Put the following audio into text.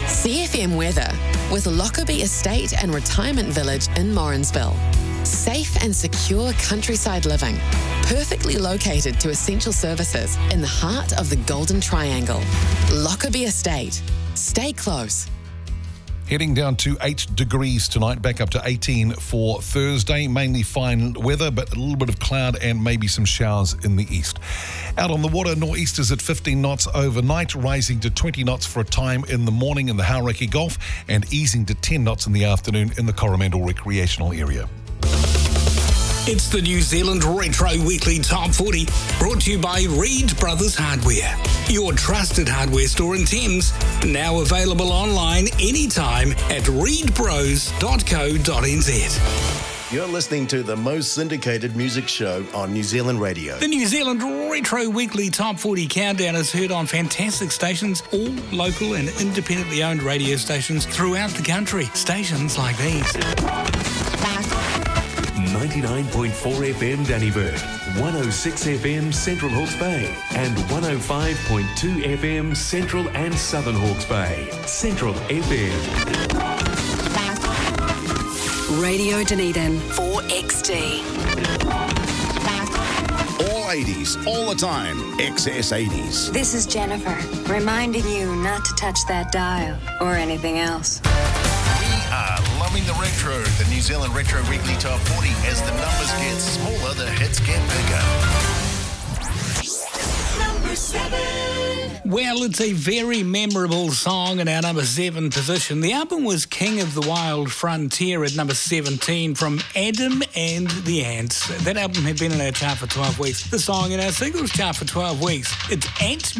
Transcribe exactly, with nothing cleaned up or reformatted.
C F M weather with Lockerbie Estate and Retirement Village in Morrinsville. Safe and secure countryside living, perfectly located to essential services in the heart of the Golden Triangle. Lockerbie Estate. Stay close. Heading down to eight degrees tonight, back up to eighteen for Thursday. Mainly fine weather, but a little bit of cloud and maybe some showers in the east. Out on the water, nor'easters at fifteen knots overnight, rising to twenty knots for a time in the morning in the Hauraki Gulf and easing to ten knots in the afternoon in the Coromandel recreational area. It's the New Zealand Retro Weekly Top forty, brought to you by Reed Brothers Hardware, your trusted hardware store in Thames, now available online anytime at reed bros dot co dot n z. You're listening to the most syndicated music show on New Zealand radio. The New Zealand Retro Weekly Top forty Countdown is heard on fantastic stations, all local and independently owned radio stations throughout the country. Stations like these. ninety-nine point four F M Dannyburg, one oh six F M Central Hawke's Bay, and one oh five point two F M Central and Southern Hawke's Bay. Central F M. Radio Dunedin four X D. All eighties, all the time. X S eighties. This is Jennifer, reminding you not to touch that dial or anything else. We are loving the retro, the New Zealand Retro Weekly Top forty. As the numbers get smaller, the hits get bigger. Number seven. Well, it's a very memorable song in our number seven position. The album was King of the Wild Frontier at number seventeen from Adam and the Ants. That album had been in our chart for twelve weeks. The song in our singles chart for twelve weeks. It's Ant